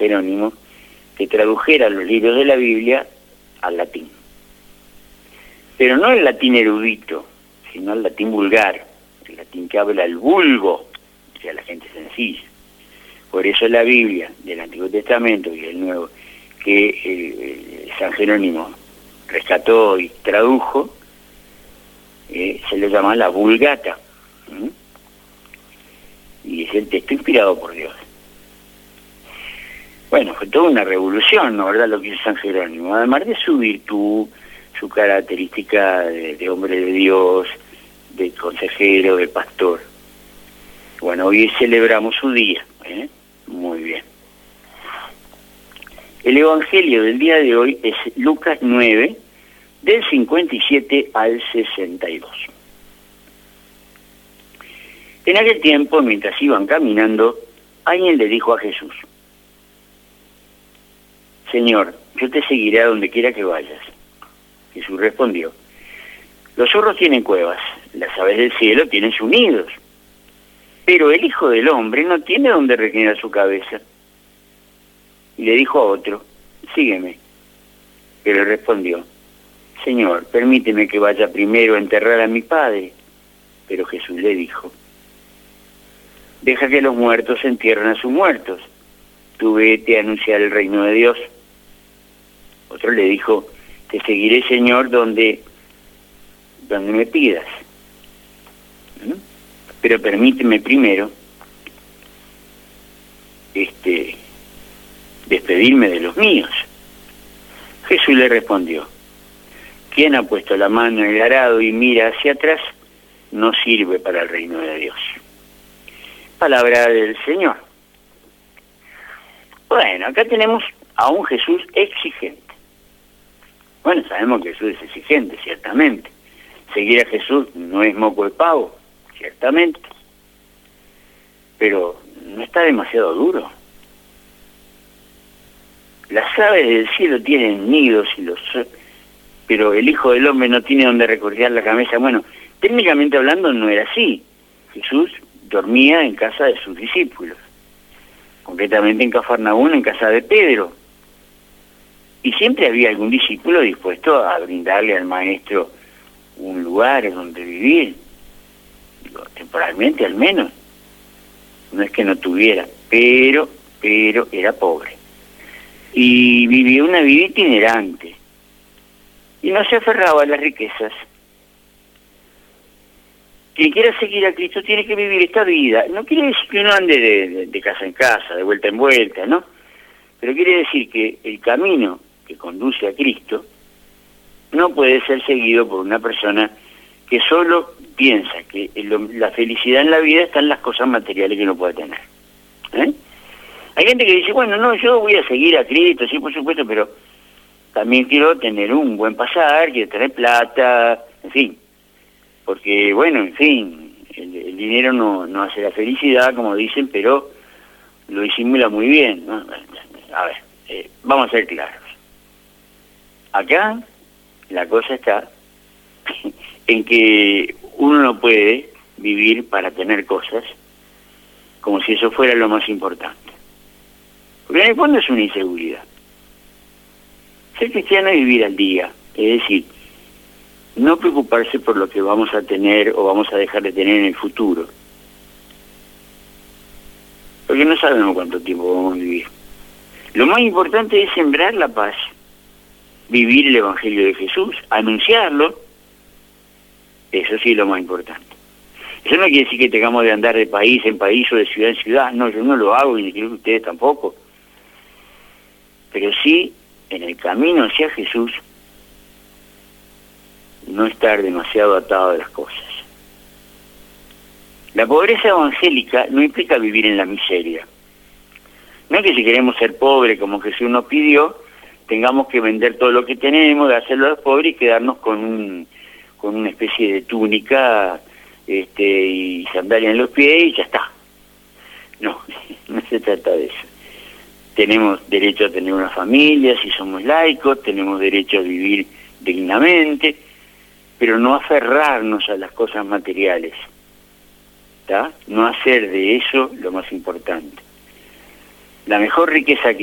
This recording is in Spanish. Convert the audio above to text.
Jerónimo que tradujera los libros de la Biblia al latín. Pero no el latín erudito, sino el latín vulgar, el latín que habla el vulgo, o sea, la gente sencilla. Por eso la Biblia del Antiguo Testamento y el Nuevo, que San Jerónimo rescató y tradujo, se le llama la Vulgata. Y es el texto inspirado por Dios. Bueno, fue toda una revolución, ¿no? ¿Verdad? Lo que hizo San Jerónimo, además de su virtud, su característica de hombre de Dios, de consejero, de pastor. Bueno, hoy celebramos su día, Muy bien. El Evangelio del día de hoy es Lucas 9, del 57 al 62. En aquel tiempo, mientras iban caminando, alguien le dijo a Jesús: Señor, yo te seguiré a donde quiera que vayas. Jesús respondió: los zorros tienen cuevas, las aves del cielo tienen sus nidos, pero el Hijo del Hombre no tiene donde reclinar su cabeza. Y le dijo a otro: sígueme. Pero respondió: Señor, permíteme que vaya primero a enterrar a mi padre. Pero Jesús le dijo: deja que los muertos entierren a sus muertos. Tú vete a anunciar el reino de Dios. Otro le dijo: te seguiré, Señor, donde me pidas. Pero permíteme primero despedirme de los míos. Jesús le respondió: quien ha puesto la mano en el arado y mira hacia atrás no sirve para el reino de Dios. Palabra del Señor. Bueno, acá tenemos a un Jesús exigente. Bueno, sabemos que Jesús es exigente, ciertamente. Seguir a Jesús no es moco de pavo, ciertamente. Pero no está demasiado duro. Las aves del cielo tienen nidos, pero el Hijo del Hombre no tiene donde recorrer la cabeza. Bueno, técnicamente hablando no era así. Jesús dormía en casa de sus discípulos, concretamente en Cafarnaún, en casa de Pedro. Y siempre había algún discípulo dispuesto a brindarle al maestro un lugar donde vivir, temporalmente al menos. No es que no tuviera, pero era pobre. Y vivía una vida itinerante. Y no se aferraba a las riquezas. Quien quiera seguir a Cristo tiene que vivir esta vida. No quiere decir que uno ande de casa en casa, de vuelta en vuelta, ¿no? Pero quiere decir que el camino que conduce a Cristo no puede ser seguido por una persona que solo piensa que la felicidad en la vida está en las cosas materiales que uno puede tener. Hay gente que dice: bueno, no, yo voy a seguir a Cristo, sí, por supuesto, pero también quiero tener un buen pasar, quiero tener plata, en fin. Porque, bueno, en fin, el dinero no hace la felicidad, como dicen, pero lo disimula muy bien, ¿no? A ver, vamos a ser claros. Acá la cosa está en que uno no puede vivir para tener cosas como si eso fuera lo más importante. Porque en el fondo es una inseguridad. Ser cristiano es vivir al día, es decir, no preocuparse por lo que vamos a tener o vamos a dejar de tener en el futuro. Porque no sabemos cuánto tiempo vamos a vivir. Lo más importante es sembrar la paz, vivir el Evangelio de Jesús, anunciarlo. Eso sí es lo más importante. Eso no quiere decir que tengamos de andar de país en país o de ciudad en ciudad. No, yo no lo hago y ni creo que ustedes tampoco. Pero sí, en el camino hacia Jesús, no estar demasiado atado a las cosas. La pobreza evangélica no implica vivir en la miseria. No es que si queremos ser pobres como Jesús nos pidió, tengamos que vender todo lo que tenemos, de hacerlo a los pobres y quedarnos con una especie de túnica y sandalia en los pies y ya está. No, no se trata de eso. Tenemos derecho a tener una familia si somos laicos, tenemos derecho a vivir dignamente, pero no aferrarnos a las cosas materiales, ¿tá? No hacer de eso lo más importante. La mejor riqueza que